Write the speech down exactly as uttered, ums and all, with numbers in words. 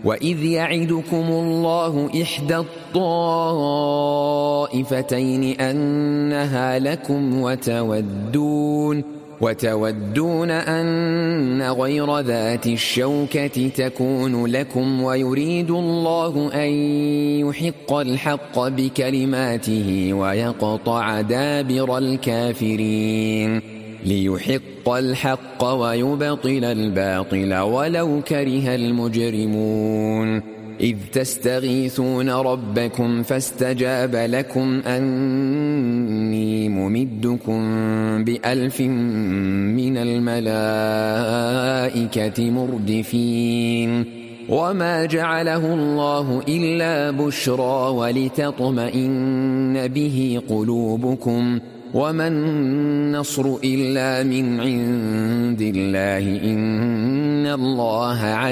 وإذ يعدكم الله إحدى الطائفتين أنها لكم وتودون وتودون أن غير ذات الشوكة تكون لكم ويريد الله أن يحق الحق بكلماته ويقطع دابر الكافرين ليحق الحق ويبطل الباطل ولو كره المجرمون إذ تستغيثون ربكم فاستجاب لكم أني ممدكم بألف من الملائكة مردفين وما جعله الله إلا بشرى ولتطمئن به قلوبكم وما النصر إلا من عند الله إن الله